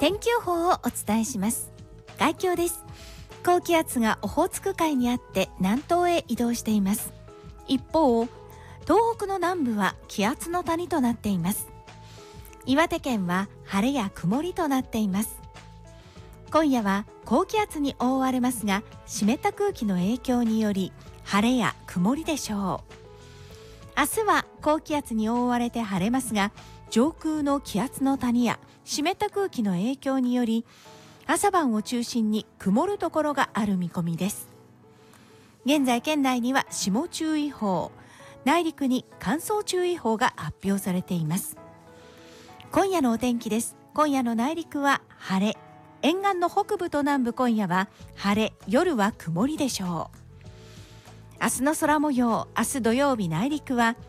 天気予報をお伝えします。概況です。高気圧がオホーツク海にあって南東へ移動しています。一方、東北の南部は気圧の谷となっています。岩手県は晴れや曇りとなっています。今夜は高気圧に覆われますが、湿った空気の影響により晴れや曇りでしょう。明日は高気圧に覆われて晴れますが、上空の気圧の谷や湿った空気の影響により朝晩を中心に曇るところがある見込みです。現在県内には霜注意報、内陸に乾燥注意報が発表されています。今夜のお天気です。今夜の内陸は晴れ、沿岸の北部と南部今夜は晴れ、夜は曇りでしょう。明日の空模様、明日土曜日内陸は